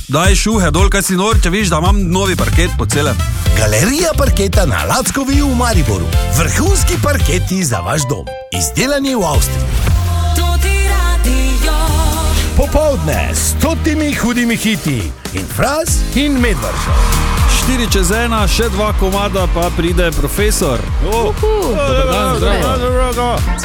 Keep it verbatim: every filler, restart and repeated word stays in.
daj šuhe dol, kaj si nor, če viš, da imam novi parket po celem. Galerija parketa na Lackovi v Mariboru. Vrhunski parketi za vaš dom. Izdelani v Avstriji. Popoldne s stotimi hudimi hiti in Fras in Medvrža. Štiri čez ena, še dva komada, pa pride profesor. Uhu, dober dan, zdravo.